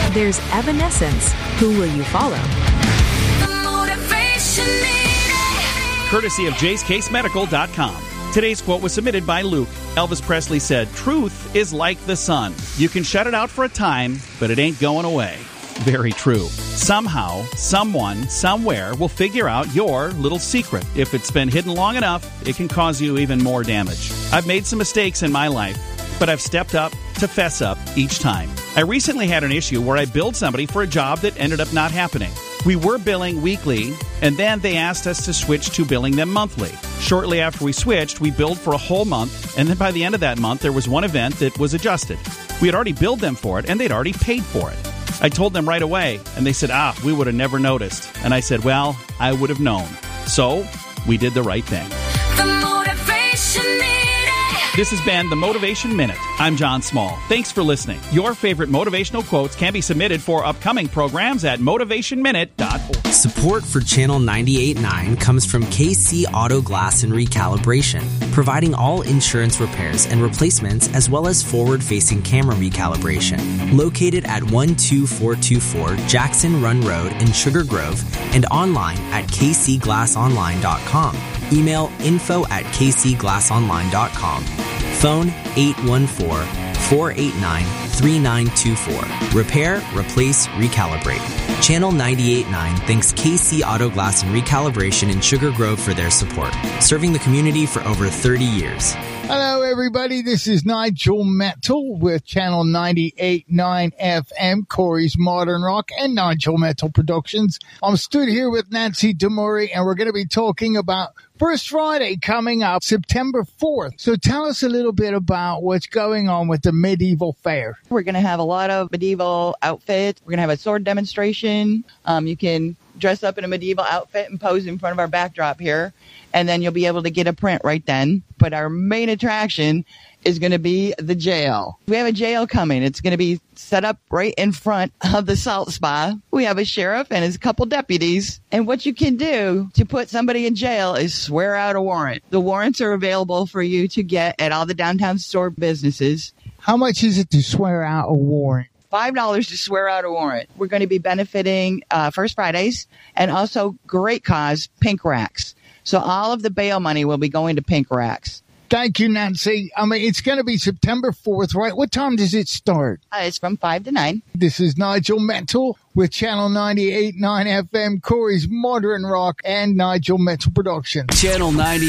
There's Evanescence. Who Will You Follow? Courtesy of JaceCaseMedical.com. Today's quote was submitted by Luke. Elvis Presley said, "Truth is like the sun. You can shut it out for a time, but it ain't going away." Very true. Somehow, someone, somewhere will figure out your little secret. If it's been hidden long enough, it can cause you even more damage. I've made some mistakes in my life, but I've stepped up to fess up each time. I recently had an issue where I billed somebody for a job that ended up not happening. We were billing weekly, and then they asked us to switch to billing them monthly. Shortly after we switched, we billed for a whole month, and then by the end of that month, there was one event that was adjusted. We had already billed them for it, and they'd already paid for it. I told them right away, and they said, we would have never noticed. And I said, well, I would have known. So, we did the right thing. This has been the Motivation Minute. I'm John Small. Thanks for listening. Your favorite motivational quotes can be submitted for upcoming programs at motivationminute.org. Support for Channel 98.9 comes from KC Auto Glass and Recalibration, providing all insurance repairs and replacements as well as forward-facing camera recalibration. Located at 12424 Jackson Run Road in Sugar Grove and online at kcglassonline.com. Email info@kcglassonline.com. Phone 814-489-3924. Repair, replace, recalibrate. Channel 98.9 thanks KC Auto Glass and Recalibration in Sugar Grove for their support, serving the community for over 30 years. Hello, everybody. This is Nigel Metal with Channel 98.9 FM, Corey's Modern Rock, and Nigel Metal Productions. I'm stood here with Nancy DeMurray, and we're going to be talking about First Friday coming up, September 4th. So tell us a little bit about what's going on with the medieval fair. We're going to have a lot of medieval outfits. We're going to have a sword demonstration. You can dress up in a medieval outfit and pose in front of our backdrop here, and then you'll be able to get a print right then. But our main attraction is going to be the jail. We have a jail coming. It's going to be set up right in front of the salt spa. We have a sheriff and his couple deputies. And what you can do to put somebody in jail is swear out a warrant. The warrants are available for you to get at all the downtown store businesses. How much is it to swear out a warrant? $5 to swear out a warrant. We're going to be benefiting First Fridays and also great cause, Pink Racks. So all of the bail money will be going to Pink Racks. Thank you, Nancy. It's going to be September 4th, right? What time does it start? It's from 5 to 9. This is Nigel Metal with Channel 98.9 FM, Corey's Modern Rock, and Nigel Metal Productions. Channel 90.